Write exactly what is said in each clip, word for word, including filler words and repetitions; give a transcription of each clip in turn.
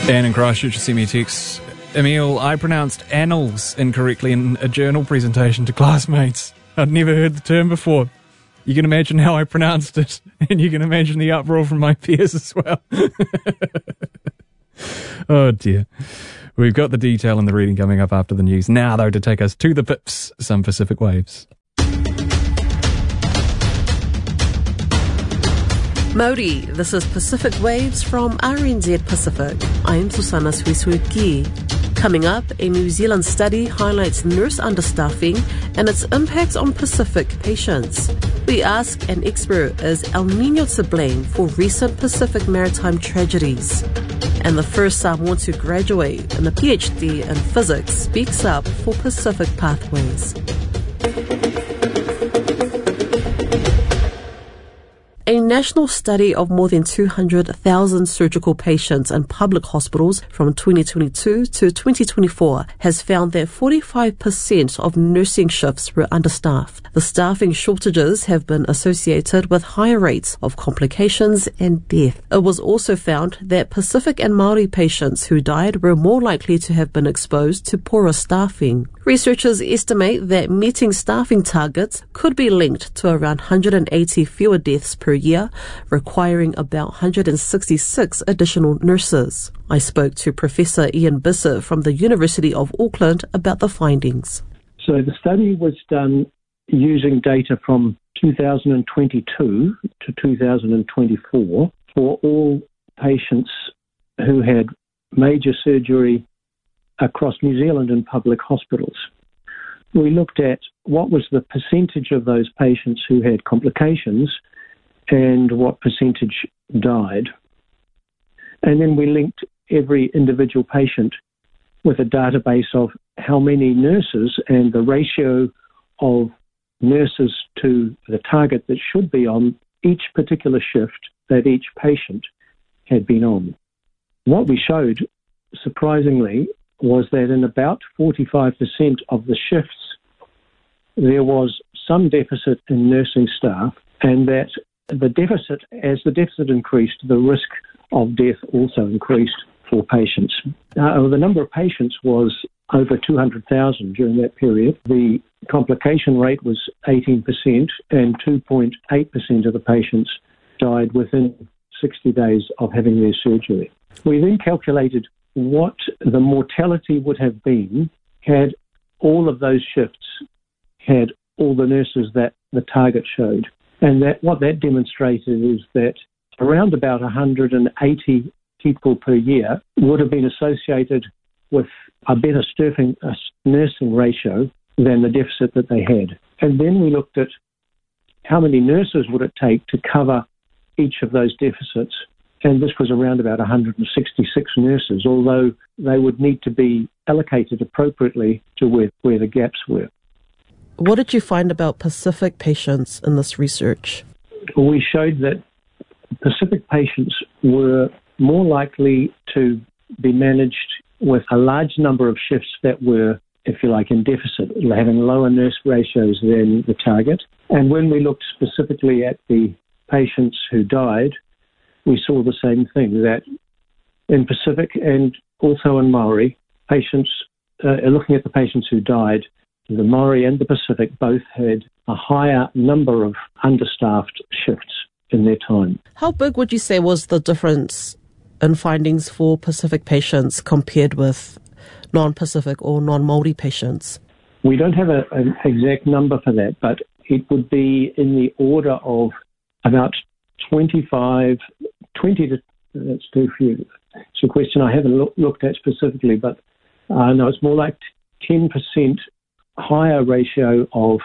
Anne in Christchurch sent me a text. Emil, I pronounced annals incorrectly in a journal presentation to classmates. I'd never heard the term before. You can imagine how I pronounced it, and you can imagine the uproar from my peers as well. Oh dear. We've got the detail and the reading coming up after the news. Now, though, to take us to the pips, some Pacific Waves. Mauri, this is Pacific Waves from R N Z Pacific. I'm Susana Suisuki. Coming up, a New Zealand study highlights nurse understaffing and its impact on Pacific patients. We ask an expert, is El Nino to blame for recent Pacific maritime tragedies? And the first Samoan to graduate in a PhD in physics speaks up for Pacific pathways. A national study of more than two hundred thousand surgical patients in public hospitals from twenty twenty-two to twenty twenty-four has found that forty-five percent of nursing shifts were understaffed. The staffing shortages have been associated with higher rates of complications and death. It was also found that Pacific and Maori patients who died were more likely to have been exposed to poorer staffing. Researchers estimate that meeting staffing targets could be linked to around one hundred eighty fewer deaths per year, requiring about one hundred sixty-six additional nurses. I spoke to Professor Ian Bissett from the University of Auckland about the findings. So the study was done using data from two thousand twenty-two to two thousand twenty-four for all patients who had major surgery across New Zealand in public hospitals. We looked at what was the percentage of those patients who had complications and what percentage died. And then we linked every individual patient with a database of how many nurses and the ratio of nurses to the target that should be on each particular shift that each patient had been on. What we showed, surprisingly, was that in about forty-five percent of the shifts, there was some deficit in nursing staff, and that the deficit, as the deficit increased, the risk of death also increased for patients. Uh, the number of patients was over two hundred thousand during that period. The complication rate was eighteen percent, and two point eight percent of the patients died within sixty days of having their surgery. We then calculated what the mortality would have been had all of those shifts had all the nurses that the target showed. And that what that demonstrated is that around about one hundred eighty people per year would have been associated with a better staffing, uh, nursing ratio than the deficit that they had. And then we looked at how many nurses would it take to cover each of those deficits. And this was around about one hundred sixty-six nurses, although they would need to be allocated appropriately to where, where the gaps were. What did you find about Pacific patients in this research? We showed that Pacific patients were more likely to be managed with a large number of shifts that were, if you like, in deficit, having lower nurse ratios than the target. And when we looked specifically at the patients who died, we saw the same thing, that in Pacific and also in Maori, patients, uh, looking at the patients who died, the Maori and the Pacific both had a higher number of understaffed shifts in their time. How big would you say was the difference in findings for Pacific patients compared with non-Pacific or non-Māori patients? We don't have a, an exact number for that, but it would be in the order of about twenty-five, twenty to, that's too few. It's a question I haven't look, looked at specifically, but uh, no, it's more like ten percent higher ratio of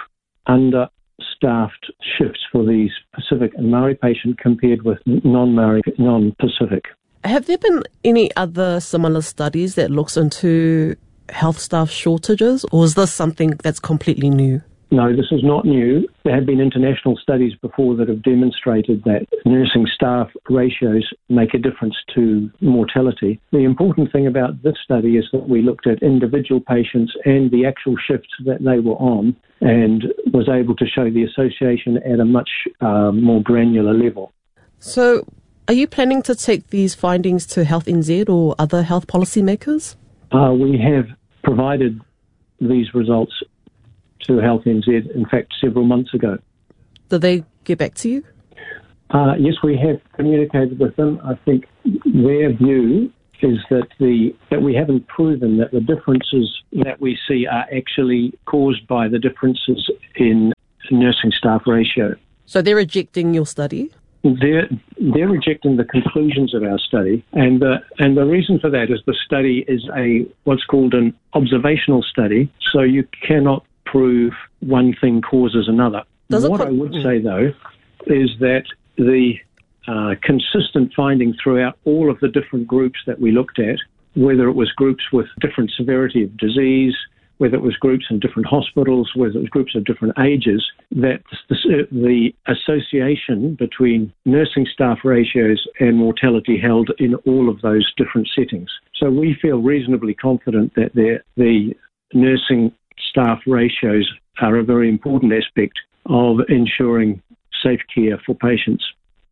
understaffed shifts for these Pacific and Maori patient compared with non-Maori, non-Pacific. Have there been any other similar studies that looks into health staff shortages, or is this something that's completely new? No, this is not new. There have been international studies before that have demonstrated that nursing staff ratios make a difference to mortality. The important thing about this study is that we looked at individual patients and the actual shifts that they were on and was able to show the association at a much uh, more granular level. So Are you planning to take these findings to Health N Z or other health policymakers? Uh, we have provided these results to Health N Z, in fact, several months ago. Did they get back to you? Uh, yes, we have communicated with them. I think their view is that the that we haven't proven that the differences that we see are actually caused by the differences in nursing staff ratio. So they're rejecting your study? They're, they're rejecting the conclusions of our study, and the, and the reason for that is the study is a what's called an observational study, so you cannot prove one thing causes another. Does what put, I would say, though, is that the uh, consistent finding throughout all of the different groups that we looked at, whether it was groups with different severity of disease, whether it was groups in different hospitals, whether it was groups of different ages, that the, the association between nursing staff ratios and mortality held in all of those different settings. So we feel reasonably confident that the nursing staff ratios are a very important aspect of ensuring safe care for patients.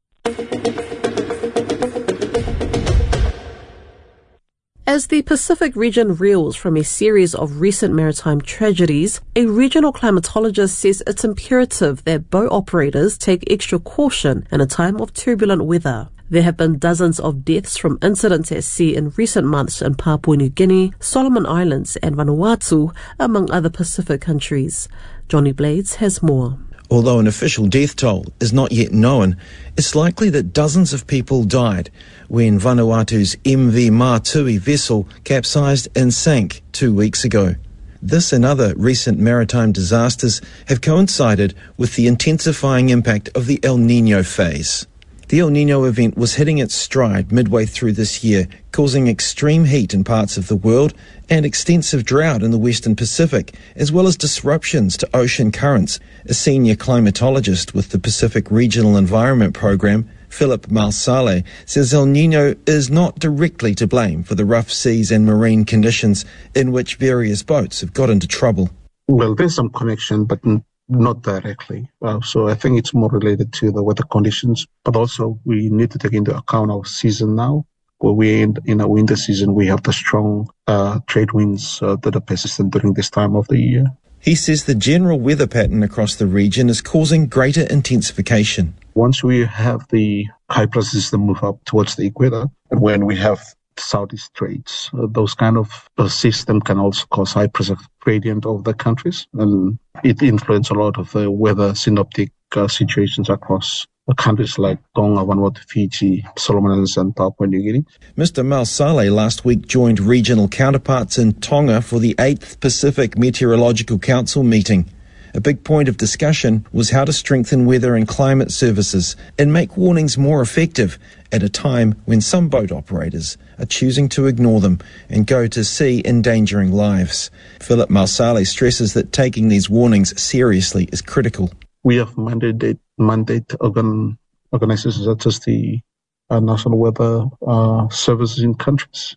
As the Pacific region reels from a series of recent maritime tragedies, a regional climatologist says it's imperative that boat operators take extra caution in a time of turbulent weather. There have been dozens of deaths from incidents at sea in recent months in Papua New Guinea, Solomon Islands and Vanuatu, among other Pacific countries. Johnny Blades has more. Although an official death toll is not yet known, it's likely that dozens of people died when Vanuatu's M V Mātui vessel capsized and sank two weeks ago. This and other recent maritime disasters have coincided with the intensifying impact of the El Niño phase. The El Niño event was hitting its stride midway through this year, causing extreme heat in parts of the world and extensive drought in the Western Pacific, as well as disruptions to ocean currents. A senior climatologist with the Pacific Regional Environment Program, Philip Malsale, says El Niño is not directly to blame for the rough seas and marine conditions in which various boats have got into trouble. Well, there's some connection, but not directly. Uh, so I think it's more related to the weather conditions, but also we need to take into account our season now. Where we're in, in a winter season, we have the strong uh, trade winds uh, that are persistent during this time of the year. He says the general weather pattern across the region is causing greater intensification. Once we have the high pressure system move up towards the equator, and when we have southeast trades, uh, those kind of uh, system can also cause high pressure gradient of the countries, and it influences a lot of the weather synoptic uh, situations across countries like Tonga, Vanuatu, Fiji, Solomon Islands and Papua New Guinea. Mister Malsale last week joined regional counterparts in Tonga for the eighth Pacific Meteorological Council meeting. A big point of discussion was how to strengthen weather and climate services and make warnings more effective at a time when some boat operators are choosing to ignore them and go to sea endangering lives. Philip Malsale stresses that taking these warnings seriously is critical. We have mandated mandate organ, organizations such as the uh, National Weather uh, Services in countries.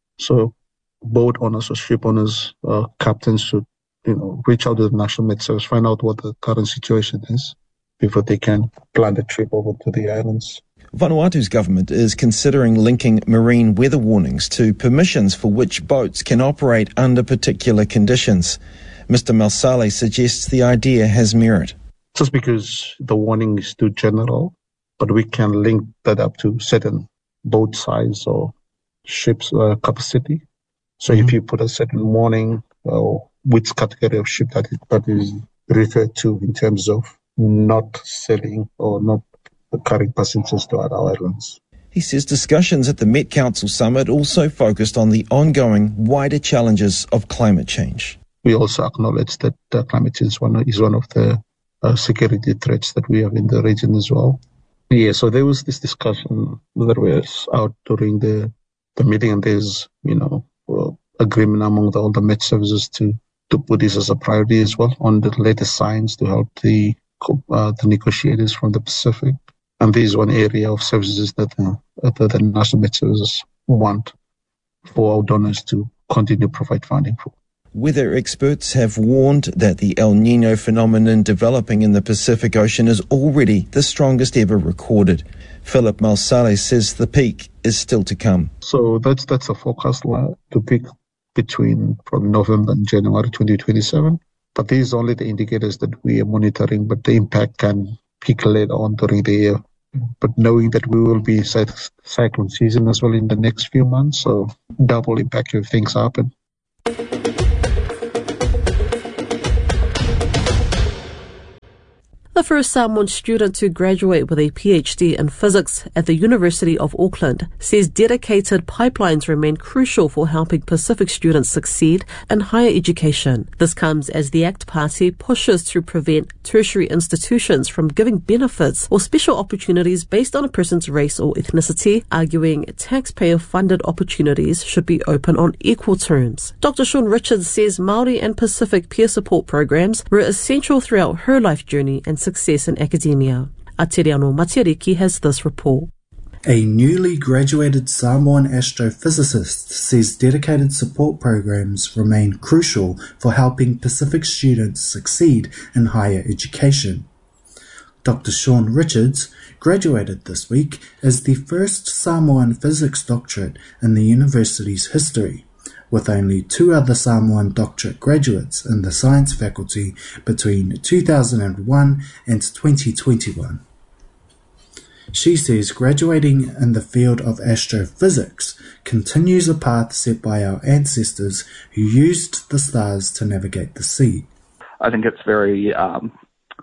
So boat owners or ship owners, uh, captains should, you know, reach out to the National Met Service, find out what the current situation is before they can plan the trip over to the islands. Vanuatu's government is considering linking marine weather warnings to permissions for which boats can operate under particular conditions. Mister Malsale suggests the idea has merit. Just because the warning is too general, but we can link that up to certain boat size or ship's uh, capacity. So mm-hmm. if you put a certain warning, uh, which category of ship that is, that is referred to in terms of not sailing or not carrying passengers to other islands. He says discussions at the Met Council Summit also focused on the ongoing wider challenges of climate change. We also acknowledge that uh, climate change is one, is one of the uh, security threats that we have in the region as well. Yeah, so there was this discussion that was out during the, the meeting, and there's, you know, uh, agreement among the, all the Met services to, to put this as a priority as well on the latest science to help the uh, the negotiators from the Pacific. And this is one area of services that, uh, that the National Met Services want for our donors to continue to provide funding for. Weather experts have warned that the El Niño phenomenon developing in the Pacific Ocean is already the strongest ever recorded. Philip Malsale says the peak is still to come. So that's that's a forecast to peak between from November and January twenty twenty-seven. But these are only the indicators that we are monitoring, but the impact can peak later on during the year. But knowing that we will be cyclone season as well in the next few months, so double impact if things happen. The first Samoan student to graduate with a P H D in physics at the University of Auckland says dedicated pipelines remain crucial for helping Pacific students succeed in higher education. This comes as the ACT Party pushes to prevent tertiary institutions from giving benefits or special opportunities based on a person's race or ethnicity, arguing taxpayer-funded opportunities should be open on equal terms. Doctor Sean Richards says Māori and Pacific peer support programs were essential throughout her life journey and success in academia. Ateriano Matiariki has this report. A newly graduated Samoan astrophysicist says dedicated support programs remain crucial for helping Pacific students succeed in higher education. Doctor Sean Richards graduated this week as the first Samoan physics doctorate in the university's history, with only two other Samoan doctorate graduates in the science faculty between two thousand one and twenty twenty-one. She says graduating in the field of astrophysics continues a path set by our ancestors who used the stars to navigate the sea. I think it's very, um,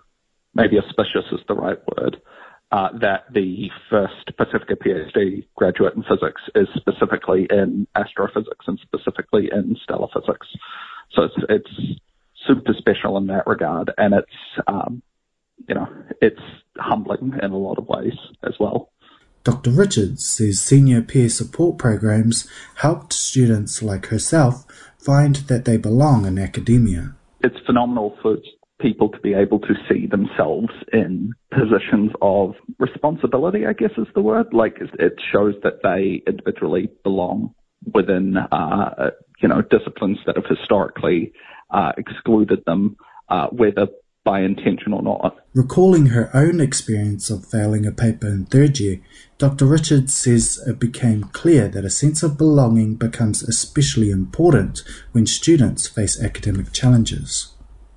maybe auspicious is the right word, Uh, that the first Pacifica PhD graduate in physics is specifically in astrophysics and specifically in stellar physics. So it's, it's super special in that regard, and it's, um, you know, it's humbling in a lot of ways as well. Doctor Richards says senior peer support programs helped students like herself find that they belong in academia. It's phenomenal for people to be able to see themselves in positions of responsibility, I guess is the word. Like, it shows that they individually belong within, uh, you know, disciplines that have historically uh, excluded them, uh, whether by intention or not. Recalling her own experience of failing a paper in third year, Doctor Richards says it became clear that a sense of belonging becomes especially important when students face academic challenges.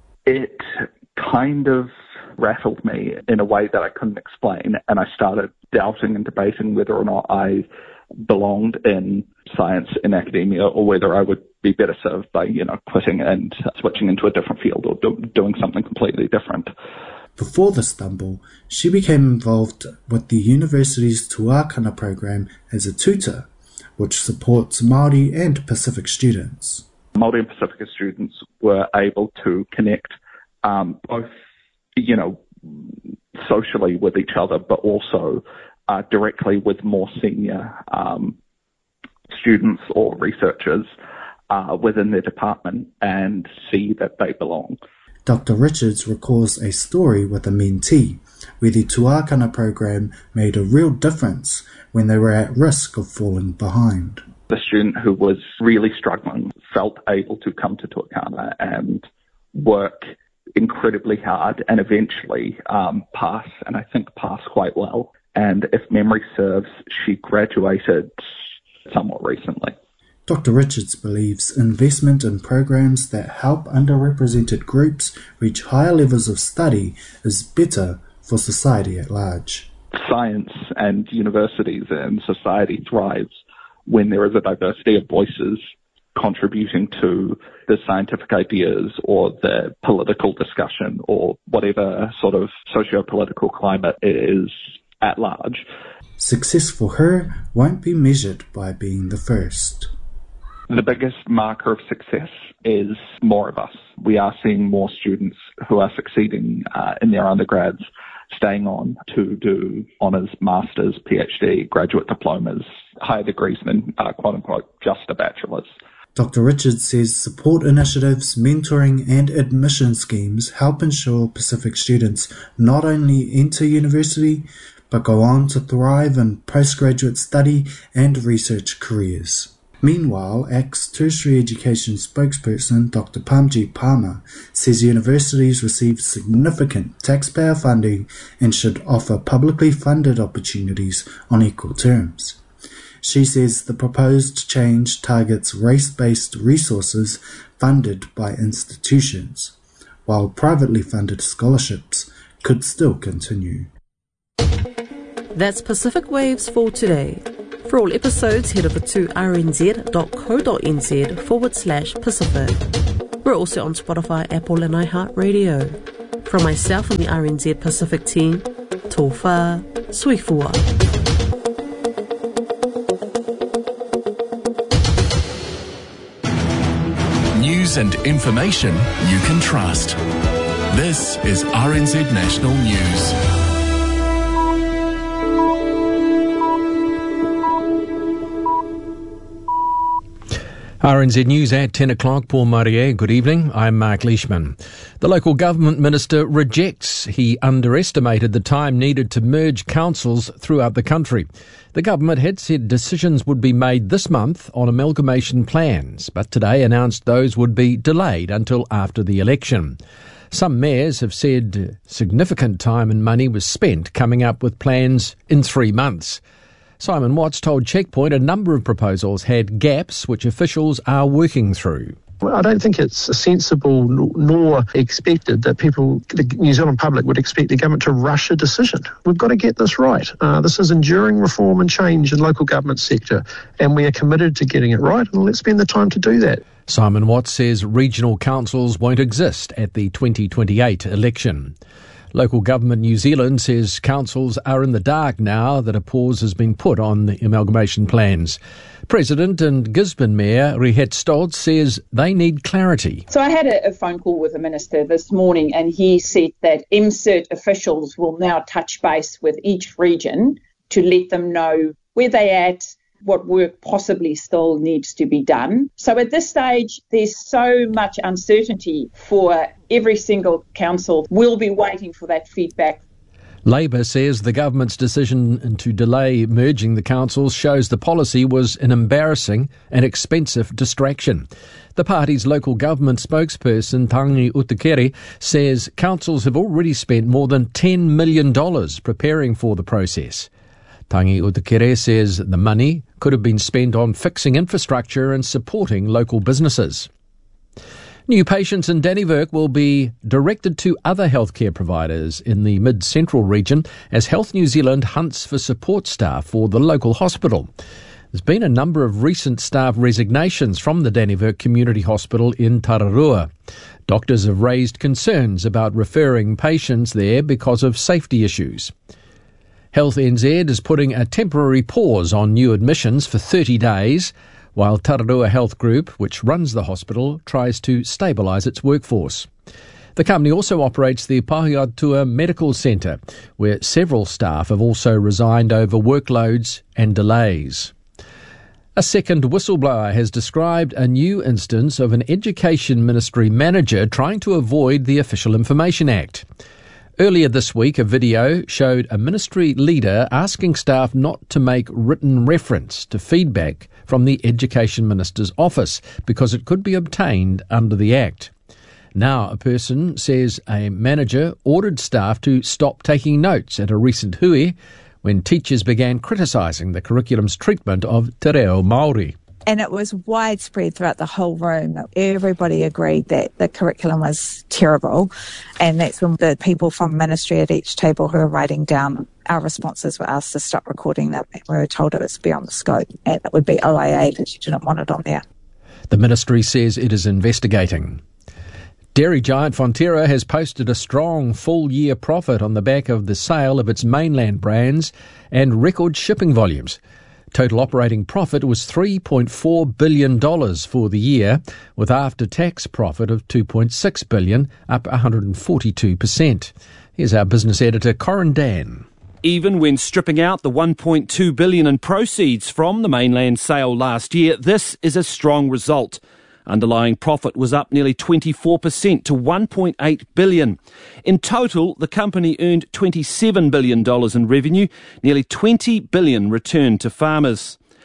It kind of rattled me in a way that I couldn't explain, and I started doubting and debating whether or not I belonged in science in academia, or whether I would be better served by, you know, quitting and switching into a different field or do, doing something completely different. Before the stumble, she became involved with the university's Tuakana program as a tutor, which supports Māori and Pacific students. Māori and Pacifica students were able to connect um, both, you know, socially with each other, but also uh, directly with more senior um, students or researchers uh, within their department and see that they belong. Doctor Richards recalls a story with a mentee where the Tuakana program made a real difference when they were at risk of falling behind. The student who was really struggling felt able to come to Tuakana and work incredibly hard and eventually um, pass, and I think pass quite well. And if memory serves, she graduated somewhat recently. Doctor Richards believes investment in programs that help underrepresented groups reach higher levels of study is better for society at large. Science and universities and society thrives when there is a diversity of voices contributing to the scientific ideas or the political discussion or whatever sort of socio-political climate is at large. Success for her won't be measured by being the first. The biggest marker of success is more of us. We are seeing more students who are succeeding uh, in their undergrads, staying on to do honours, masters, PhD, graduate diplomas, higher degrees than uh, quote-unquote just a bachelor's. Doctor Richards says support initiatives, mentoring and admission schemes help ensure Pacific students not only enter university, but go on to thrive in postgraduate study and research careers. Meanwhile, A C T's tertiary education spokesperson Doctor Pamjit Parmar says universities receive significant taxpayer funding and should offer publicly funded opportunities on equal terms. She says the proposed change targets race-based resources funded by institutions, while privately funded scholarships could still continue. That's Pacific Waves for today. For all episodes, head over to rnz.co.nz forward slash Pacific. We're also on Spotify, Apple and iHeartRadio. From myself and the R N Z Pacific team, tō whā, sui fua. News and information you can trust. This is R N Z National News. R N Z News at ten o'clock, Paul Marie. Good evening, I'm Mark Leishman. The local government minister rejects he underestimated the time needed to merge councils throughout the country. The government had said decisions would be made this month on amalgamation plans, but today announced those would be delayed until after the election. Some mayors have said significant time and money was spent coming up with plans in three months. Simon Watts told Checkpoint a number of proposals had gaps which officials are working through. Well, I don't think it's sensible nor expected that people, the New Zealand public, would expect the government to rush a decision. We've got to get this right. Uh, this is enduring reform and change in local government sector, and we are committed to getting it right, and let's spend the time to do that. Simon Watts says regional councils won't exist at the twenty twenty-eight election. Local Government New Zealand says councils are in the dark now that a pause has been put on the amalgamation plans. President and Gisborne Mayor Rihet Stoltz says they need clarity. So I had a, a phone call with the Minister this morning, and he said that M CERT officials will now touch base with each region to let them know where they're at, what work possibly still needs to be done. So at this stage, there's so much uncertainty for every single council. We'll be waiting for that feedback. Labor says the government's decision to delay merging the councils shows the policy was an embarrassing and expensive distraction. The party's local government spokesperson, Tangi Utukere, says councils have already spent more than ten million dollars preparing for the process. Tangi Utukere says the money could have been spent on fixing infrastructure and supporting local businesses. New patients in Dannevirke will be directed to other healthcare providers in the mid-central region as Health New Zealand hunts for support staff for the local hospital. There's been a number of recent staff resignations from the Dannevirke Community Hospital in Tararua. Doctors have raised concerns about referring patients there because of safety issues. Health N Z is putting a temporary pause on new admissions for thirty days, while Tararua Health Group, which runs the hospital, tries to stabilise its workforce. The company also operates the Pahiatua Medical Centre, where several staff have also resigned over workloads and delays. A second whistleblower has described a new instance of an Education Ministry manager trying to avoid the Official Information Act. Earlier this week, a video showed a ministry leader asking staff not to make written reference to feedback from the Education Minister's office because it could be obtained under the Act. Now, a person says a manager ordered staff to stop taking notes at a recent hui when teachers began criticising the curriculum's treatment of te reo Māori. And it was widespread throughout the whole room. Everybody agreed that the curriculum was terrible. And that's when the people from ministry at each table who were writing down our responses were asked to stop recording them. And we were told it was beyond the scope and it would be O I A that you didn't want it on there. The ministry says it is investigating. Dairy giant Fonterra has posted a strong full-year profit on the back of the sale of its mainland brands and record shipping volumes. Total operating profit was three point four billion dollars for the year, with after-tax profit of two point six billion dollars, up one hundred forty-two percent. Here's our business editor, Corin Dan. Even when stripping out the one point two billion dollars in proceeds from the mainland sale last year, this is a strong result. Underlying profit was up nearly twenty-four percent to one point eight billion dollars. In total, the company earned twenty-seven billion dollars in revenue, nearly twenty billion dollars returned to farmers.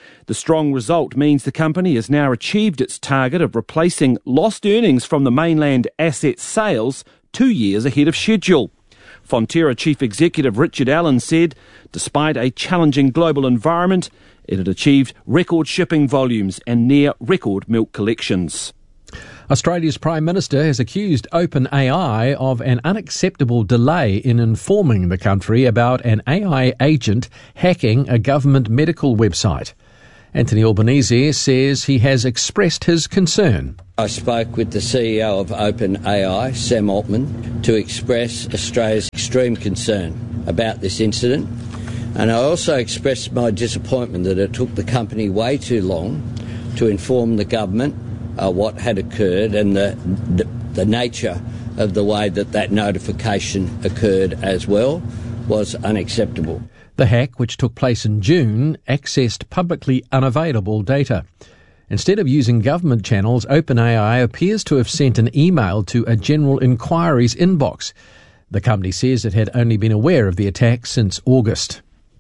The strong result means the company has now achieved its target of replacing lost earnings from the mainland asset sales two years ahead of schedule. Fonterra Chief Executive Richard Allen said, despite a challenging global environment, it had achieved record shipping volumes and near record milk collections. Australia's Prime Minister has accused OpenAI of an unacceptable delay in informing the country about an A I agent hacking a government medical website. Anthony Albanese says he has expressed his concern. I spoke with the C E O of OpenAI, Sam Altman, to express Australia's extreme concern about this incident. And I also expressed my disappointment that it took the company way too long to inform the government uh, what had occurred and the, the, the nature of the way that that notification occurred as well was unacceptable. The hack, which took place in June, accessed publicly unavailable data. Instead of using government channels, OpenAI appears to have sent an email to a general inquiries inbox. The company says it had only been aware of the attack since August.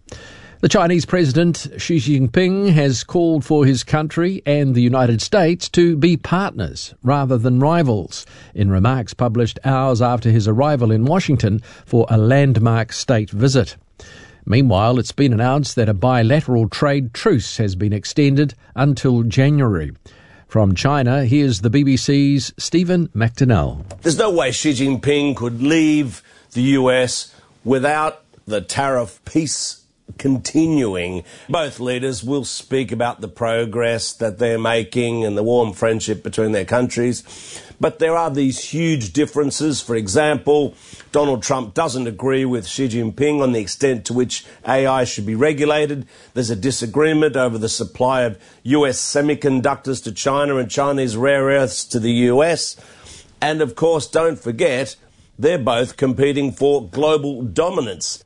The Chinese President Xi Jinping has called for his country and the United States to be partners rather than rivals, in remarks published hours after his arrival in Washington for a landmark state visit. Meanwhile, it's been announced that a bilateral trade truce has been extended until January. From China, here's the B B C's Stephen McDonnell. There's no way Xi Jinping could leave the U S without the tariff peace continuing. Both leaders will speak about the progress that they're making and the warm friendship between their countries. But there are these huge differences. For example, Donald Trump doesn't agree with Xi Jinping on the extent to which A I should be regulated. There's a disagreement over the supply of U S semiconductors to China and Chinese rare earths to the U S. And of course, don't forget, they're both competing for global dominance.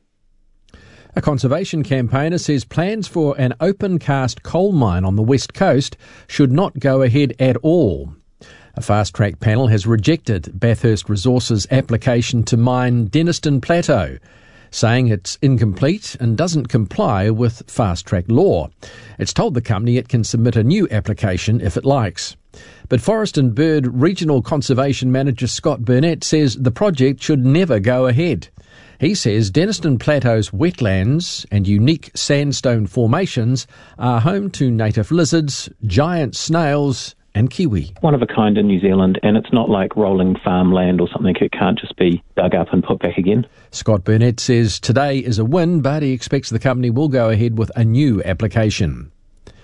A conservation campaigner says plans for an open-cast coal mine on the west coast should not go ahead at all. A fast-track panel has rejected Bathurst Resources' application to mine Denniston Plateau, saying it's incomplete and doesn't comply with fast-track law. It's told the company it can submit a new application if it likes. But Forest and Bird Regional Conservation Manager Scott Burnett says the project should never go ahead. He says Denniston Plateau's wetlands and unique sandstone formations are home to native lizards, giant snails and kiwi. One of a kind in New Zealand, and it's not like rolling farmland or something. It can't just be dug up and put back again. Scott Burnett says today is a win, but he expects the company will go ahead with a new application.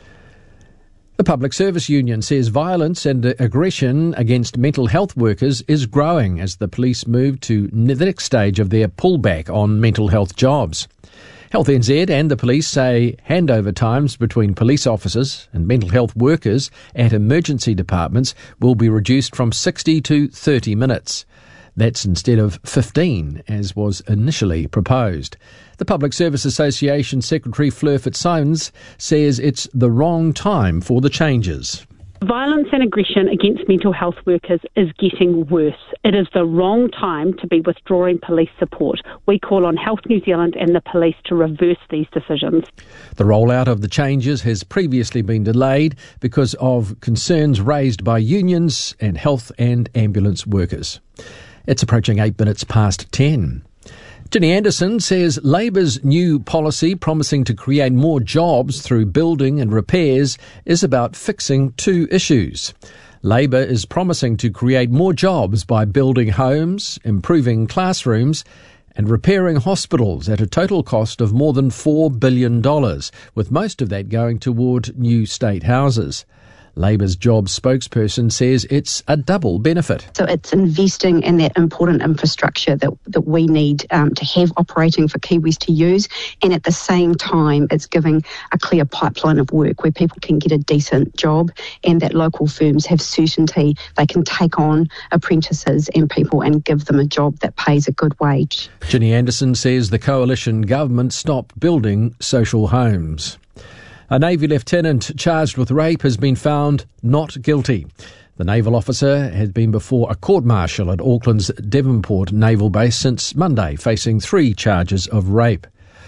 The Public Service Union says violence and aggression against mental health workers is growing as the police move to the next stage of their pullback on mental health jobs. Health N Z and the police say handover times between police officers and mental health workers at emergency departments will be reduced from sixty to thirty minutes. That's instead of fifteen, as was initially proposed. The Public Service Association Secretary Fleur Fitzsimons says it's the wrong time for the changes. Violence and aggression against mental health workers is getting worse. It is the wrong time to be withdrawing police support. We call on Health New Zealand and the police to reverse these decisions. The rollout of the changes has previously been delayed because of concerns raised by unions and health and ambulance workers. It's approaching eight minutes past ten. Ginny Anderson says Labor's new policy promising to create more jobs through building and repairs is about fixing two issues. Labor is promising to create more jobs by building homes, improving classrooms and repairing hospitals at a total cost of more than four billion dollars, with most of that going toward new state houses. Labor's jobs spokesperson says it's a double benefit. So it's investing in that important infrastructure that, that we need um, to have operating for Kiwis to use, and at the same time it's giving a clear pipeline of work where people can get a decent job and that local firms have certainty they can take on apprentices and people and give them a job that pays a good wage. Ginny Anderson says the coalition government stopped building social homes. A Navy lieutenant charged with rape has been found not guilty. The naval officer had been before a court-martial at Auckland's Devonport Naval Base since Monday, facing three charges of rape.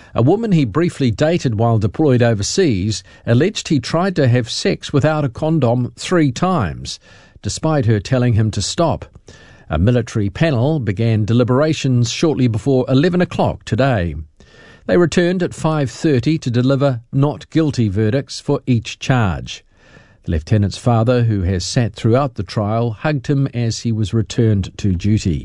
A woman he briefly dated while deployed overseas alleged he tried to have sex without a condom three times, despite her telling him to stop. A military panel began deliberations shortly before eleven o'clock today. They returned at five thirty to deliver not guilty verdicts for each charge. The lieutenant's father, who has sat throughout the trial, hugged him as he was returned to duty.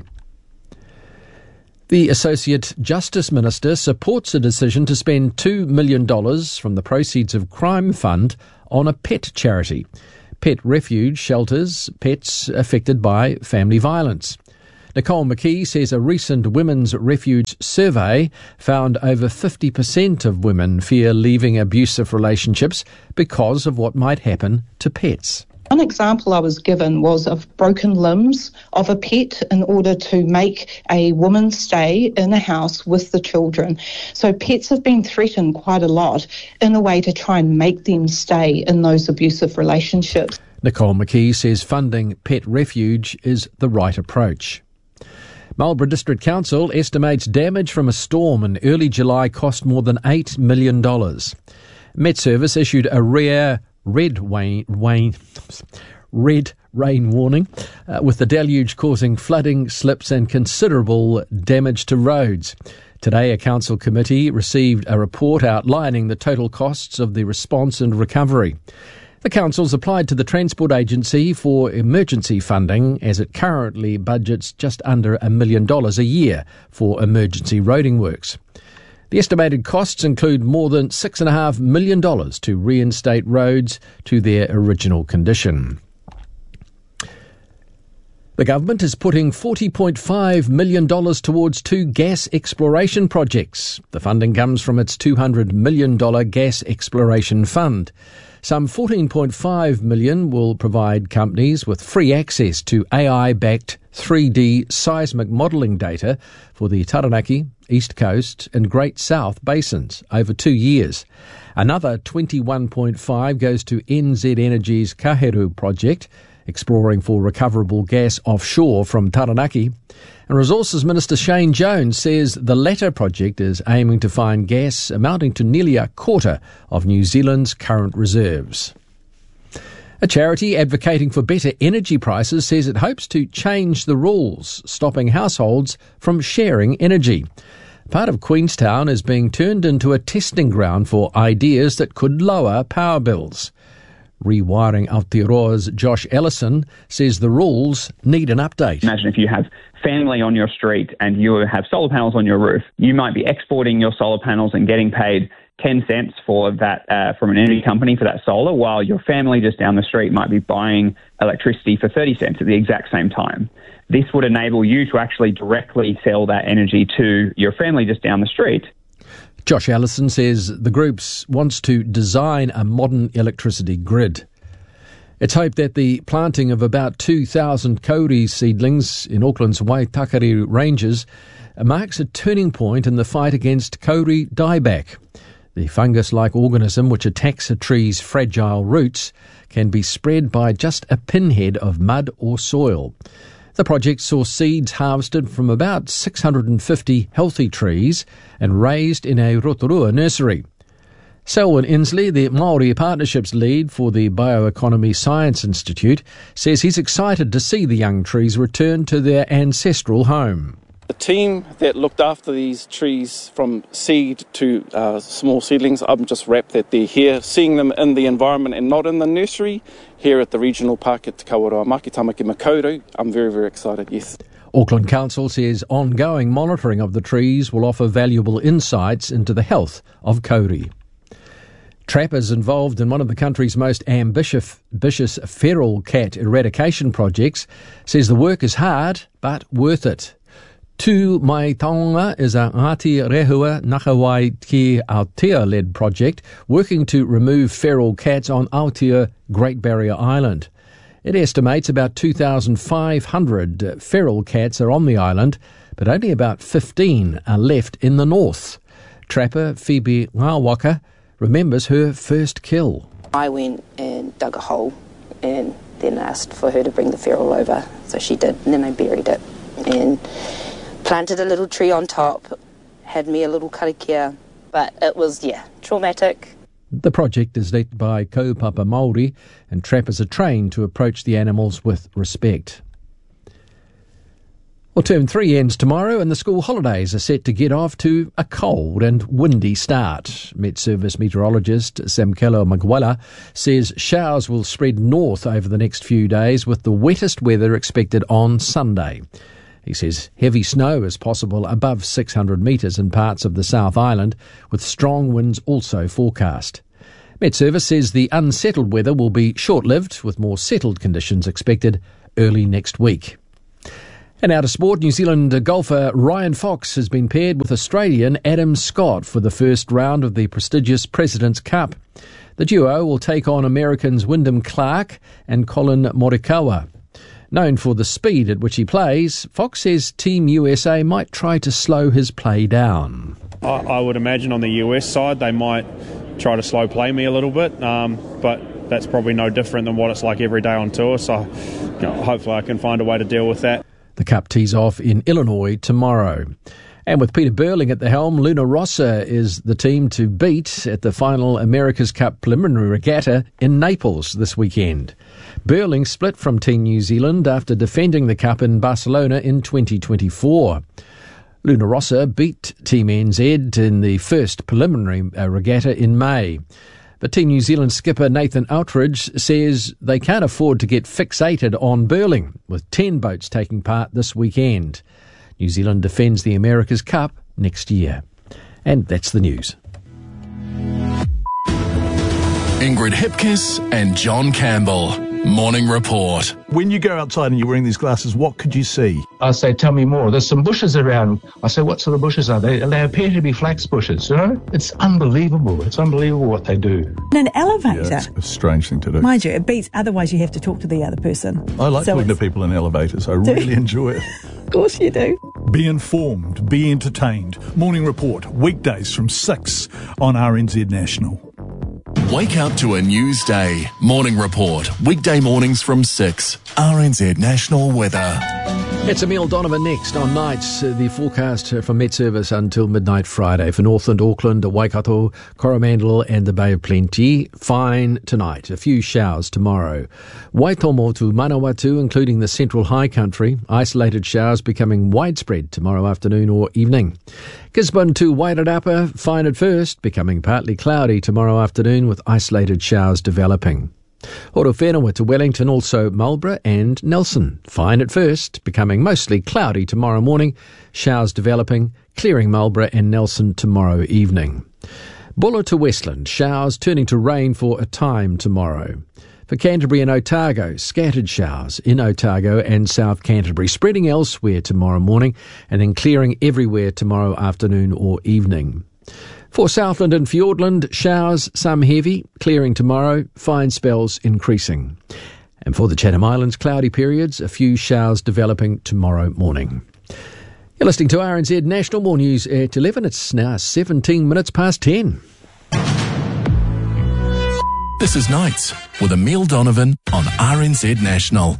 The Associate Justice Minister supports a decision to spend two million dollars from the proceeds of Crime Fund on a pet charity. Pet refuge shelters pets affected by family violence. Nicole McKee says a recent women's refuge survey found over fifty percent of women fear leaving abusive relationships because of what might happen to pets. One example I was given was of broken limbs of a pet in order to make a woman stay in a house with the children. So pets have been threatened quite a lot in a way to try and make them stay in those abusive relationships. Nicole McKee says funding Pet Refuge is the right approach. Marlborough District Council estimates damage from a storm in early July cost more than eight million dollars. Met Service issued a rare red rain, rain, red rain warning, uh, with the deluge causing flooding, slips and considerable damage to roads. Today, a council committee received a report outlining the total costs of the response and recovery. The council's applied to the Transport Agency for emergency funding as it currently budgets just under a million dollars a year for emergency roading works. The estimated costs include more than six point five million dollars to reinstate roads to their original condition. The government is putting forty point five million dollars towards two gas exploration projects. The funding comes from its two hundred million dollars gas exploration fund. Some fourteen point five million dollars will provide companies with free access to A I-backed three D seismic modelling data for the Taranaki, East Coast and Great South basins over two years. Another twenty-one point five goes to N Z Energy's Kaheru project, exploring for recoverable gas offshore from Taranaki. And Resources Minister Shane Jones says the latter project is aiming to find gas amounting to nearly a quarter of New Zealand's current reserves. A charity advocating for better energy prices says it hopes to change the rules, stopping households from sharing energy. Part of Queenstown is being turned into a testing ground for ideas that could lower power bills. Rewiring Aotearoa's Josh Ellison says the rules need an update. Imagine if you have family on your street and you have solar panels on your roof. You might be exporting your solar panels and getting paid ten cents for that uh, from an energy company for that solar, while your family just down the street might be buying electricity for thirty cents at the exact same time. This would enable you to actually directly sell that energy to your family just down the street. Josh Allison says the group wants to design a modern electricity grid. It's hoped that the planting of about two thousand kauri seedlings in Auckland's Waitakere Ranges marks a turning point in the fight against kauri dieback. The fungus-like organism which attacks a tree's fragile roots can be spread by just a pinhead of mud or soil. The project saw seeds harvested from about six hundred fifty healthy trees and raised in a Rotorua nursery. Selwyn Inslee, the Māori Partnerships lead for the Bioeconomy Science Institute, says he's excited to see the young trees return to their ancestral home. The team that looked after these trees from seed to uh, small seedlings, I'm just rapt that they're here, seeing them in the environment and not in the nursery, here at the regional park at Te Kawerau Maki Tamaki Makaurau. I'm very, very excited, yes. Auckland Council says ongoing monitoring of the trees will offer valuable insights into the health of kauri. Trappers involved in one of the country's most ambitious, ambitious feral cat eradication projects says the work is hard but worth it. Tu Mai Taonga is a Ngāti Rehua Nakawai Ki Aotea-led project working to remove feral cats on Aotea Great Barrier Island. It estimates about two thousand five hundred feral cats are on the island, but only about fifteen are left in the north. Trapper Phoebe Ngawaka remembers her first kill. I went and dug a hole and then asked for her to bring the feral over. So she did, and then I buried it and planted a little tree on top, had me a little karakia, but it was, yeah, traumatic. The project is led by kaupapa Māori, and trappers are trained to approach the animals with respect. Well, term three ends tomorrow and the school holidays are set to get off to a cold and windy start. Met Service meteorologist Samkelo Magwala says showers will spread north over the next few days with the wettest weather expected on Sunday. He says heavy snow is possible above six hundred metres in parts of the South Island, with strong winds also forecast. Met Service says the unsettled weather will be short-lived, with more settled conditions expected early next week. And out of sport, New Zealand golfer Ryan Fox has been paired with Australian Adam Scott for the first round of the prestigious President's Cup. The duo will take on Americans Wyndham Clark and Colin Morikawa. Known for the speed at which he plays, Fox says Team U S A might try to slow his play down. I, I would imagine on the U S side they might try to slow play me a little bit, um, but that's probably no different than what it's like every day on tour, so you know, hopefully I can find a way to deal with that. The Cup tees off in Illinois tomorrow. And with Peter Burling at the helm, Luna Rossa is the team to beat at the final America's Cup preliminary regatta in Naples this weekend. Burling split from Team New Zealand after defending the Cup in Barcelona in twenty twenty-four. Luna Rossa beat Team N Z in the first preliminary regatta in May. But Team New Zealand skipper Nathan Outridge says they can't afford to get fixated on Burling, with ten boats taking part this weekend. New Zealand defends the America's Cup next year. And that's the news. Ingrid Hipkiss and John Campbell. Morning Report. When you go outside and you're wearing these glasses, what could you see? I say, tell me more. There's some bushes around. I say, what sort of bushes are they? They appear to be flax bushes, you know? It's unbelievable. It's unbelievable what they do. In an elevator, Yeah, it's a strange thing to do. mind you, it beats, otherwise you have to talk to the other person. I like So talking to it's- people in elevators. I really enjoy it. Of course you do. Be informed, be entertained. Morning Report, weekdays from six on R N Z National. Wake up to a news day. Morning Report. Weekday mornings from six. R N Z National Weather. It's Emile Donovan next on nights. Uh, the forecast uh, from Met Service until midnight Friday for Northland, Auckland, Waikato, Coromandel and the Bay of Plenty. Fine tonight. A few showers tomorrow. Waitomo to Manawatu, including the central high country. Isolated showers becoming widespread tomorrow afternoon or evening. Gisborne to Wairarapa, fine at first, becoming partly cloudy tomorrow afternoon with isolated showers developing. Horowhenua to Wellington, also Marlborough and Nelson. Fine at first, becoming mostly cloudy tomorrow morning, showers developing, clearing Marlborough and Nelson tomorrow evening. Buller to Westland, showers turning to rain for a time tomorrow. For Canterbury and Otago, scattered showers in Otago and South Canterbury, spreading elsewhere tomorrow morning and then clearing everywhere tomorrow afternoon or evening. For Southland and Fiordland, showers, some heavy, clearing tomorrow, fine spells increasing. And for the Chatham Islands, cloudy periods, a few showers developing tomorrow morning. You're listening to R N Z National. More news at eleven. It's now seventeen minutes past ten. This is Nights with Emile Donovan on R N Z National.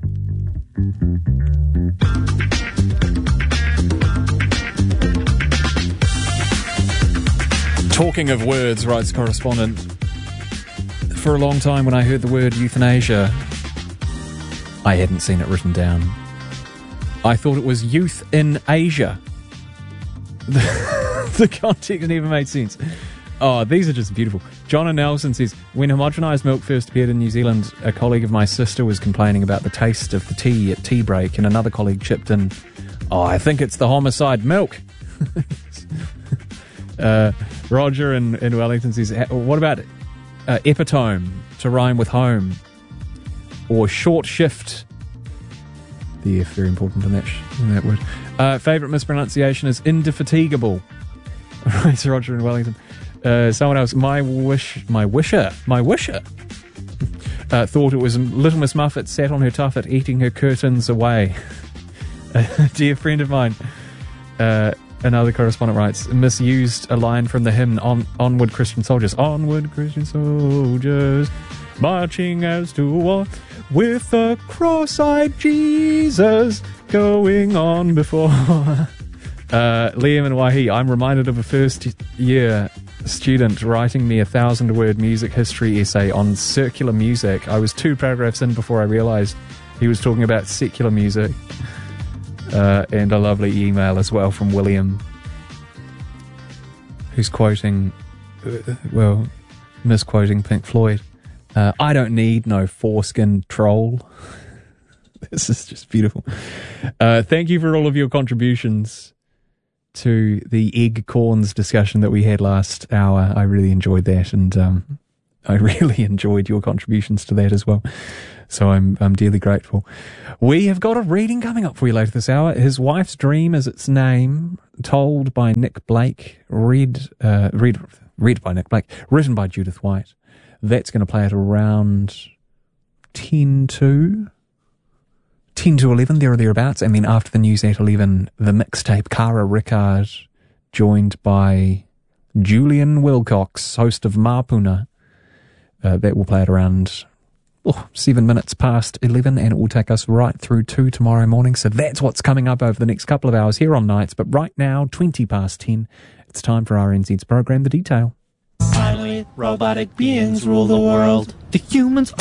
Talking of words, writes correspondent, for a long time when I heard the word euthanasia, I hadn't seen it written down. I thought it was youth in Asia. The, the context never made sense. Oh, these are just beautiful. John and Nelson says, when homogenised milk first appeared in New Zealand, a colleague of my sister was complaining about the taste of the tea at tea break, and another colleague chipped in, oh, I think it's the homicide milk. uh, Roger in, in Wellington says, what about uh, epitome to rhyme with home? Or short shift? The F, very important in that, sh- in that word. Uh, favourite mispronunciation is indefatigable. Right, Roger in Wellington. Uh, someone else, my wish, my wisher, my wisher, uh, thought it was Little Miss Muffet sat on her tuffet eating her curtains away. A dear friend of mine, uh, another correspondent writes, misused a line from the hymn, on, Onward Christian Soldiers. Onward Christian soldiers, marching as to war, with the cross-eyed Jesus going on before. Uh, Liam and Waihi, I'm reminded of a first year student writing me a thousand word music history essay on circular music. I was two paragraphs in before I realised he was talking about secular music. Uh, and a lovely email as well from William, who's quoting, uh, well, misquoting Pink Floyd. Uh, I don't need no foreskin troll. This is just beautiful. Uh, thank you for all of your contributions to the egg corns discussion that we had last hour. I really enjoyed that, and um, I really enjoyed your contributions to that as well. So I'm I'm dearly grateful. We have got a reading coming up for you later this hour. His Wife's Dream is its name, told by Nick Blake, read uh, read read by Nick Blake, written by Judith White. That's going to play at around ten to ten to eleven, there or thereabouts. And then after the news at eleven, the mixtape Cara Rickard, joined by Julian Wilcox, host of Mapuna. Uh, that will play at around oh, seven minutes past eleven, and it will take us right through to tomorrow morning. So that's what's coming up over the next couple of hours here on Nights. But right now, twenty past ten, it's time for R N Z's program, The Detail. Finally, robotic beings rule the world. The humans